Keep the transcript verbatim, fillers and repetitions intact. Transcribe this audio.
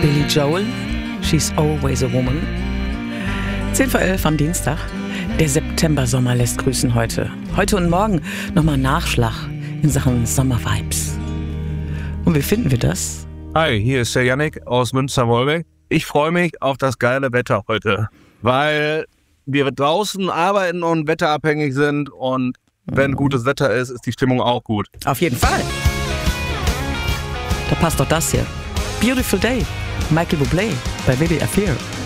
Billy Joel, She's Always a Woman. zehn vor elf am Dienstag. Der September-Sommer lässt grüßen heute. Heute und morgen nochmal Nachschlag in Sachen Sommer-Vibes. Und wie finden wir das? Hi, hier ist der Yannick aus Münster-Wolbeck. Ich freue mich auf das geile Wetter heute, weil wir draußen arbeiten und wetterabhängig sind und wenn gutes Wetter ist, ist die Stimmung auch gut. Auf jeden Fall. Da passt doch das hier. Beautiful Day, Michael Bublé bei W D R vier.